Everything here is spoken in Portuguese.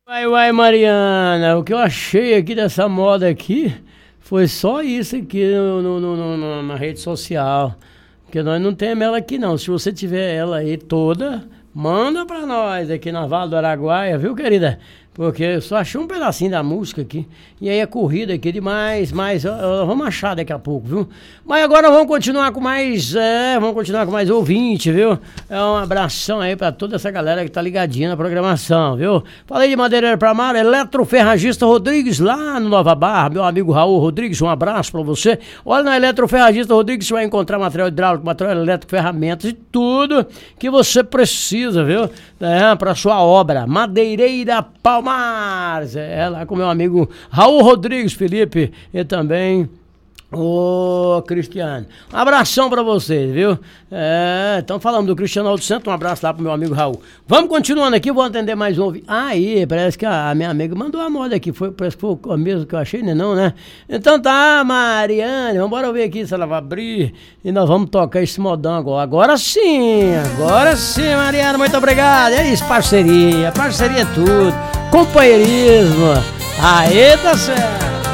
Uai, Mariana, o que eu achei aqui dessa moda aqui foi só isso aqui na rede social. Porque nós não temos ela aqui não. Se você tiver ela aí toda, manda pra nós aqui na Vale do Araguaia, viu, querida? Porque eu só achei um pedacinho da música aqui. E aí a corrida aqui demais, mas vamos achar daqui a pouco, viu? Mas agora vamos continuar com mais, ouvinte, viu? Um abração aí pra toda essa galera que tá ligadinha na programação, viu? Falei de Madeireira pra Mar, Eletroferragista Rodrigues, lá no Nova Barra, meu amigo Raul Rodrigues, um abraço pra você. Olha, na Eletroferragista Rodrigues você vai encontrar material hidráulico, material elétrico, ferramentas e tudo que você precisa, viu? Pra sua obra. Madeireira Palmares, lá com meu amigo Raul Rodrigues, Felipe e também o Cristiano. Um abração pra vocês, viu? Então falamos do Cristiano Aldo Santos, um abraço lá pro meu amigo Raul. Vamos continuando aqui, vou atender mais um. Aí, parece que a minha amiga mandou a moda aqui, parece que foi o mesmo que eu achei, né? Não, né? Então tá, Mariane, vamos ver aqui se ela vai abrir e nós vamos tocar esse modão agora. Agora sim, Mariane, muito obrigado. É isso, parceria é tudo, companheirismo. Aí tá certo.